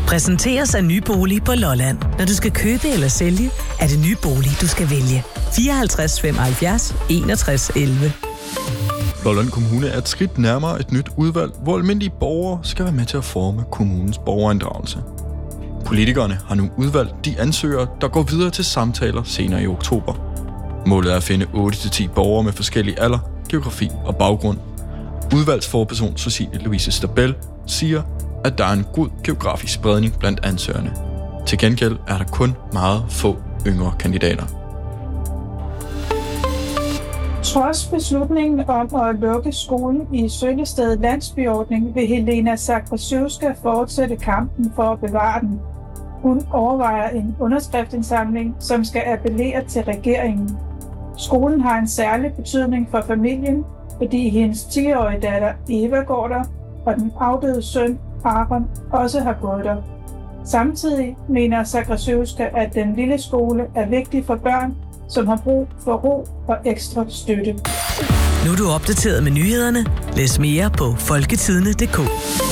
Præsenteres af Nye Bolig på Lolland. Når du skal købe eller sælge, er det Nye Bolig, du skal vælge. 54 75 61 11. Lolland Kommune er et skridt nærmere et nyt udvalg, hvor almindelige borgere skal være med til at forme kommunens borgerinddragelse. Politikerne har nu udvalgt de ansøgere, der går videre til samtaler senere i oktober. Målet er at finde 8-10 borgere med forskellige alder, geografi og baggrund. Udvalgsforperson Cecilie Louise Stabell siger, at der er en god geografisk spredning blandt ansøgerne. Til gengæld er der kun meget få yngre kandidater. Trods beslutningen om at lukke skolen i Søllested landsbyordning, vil Helena Sakrasiewska fortsætte kampen for at bevare den. Hun overvejer en underskriftsindsamling, som skal appellere til regeringen. Skolen har en særlig betydning for familien, fordi hendes 10-årige datter Eva går der, og den afdøde søn Aron også har gået der. Samtidig mener Sakrasiewska, at den lille skole er vigtig for børn, som har brug for ro og ekstra støtte. Nu er du opdateret med nyhederne. Læs mere på folketidende.dk.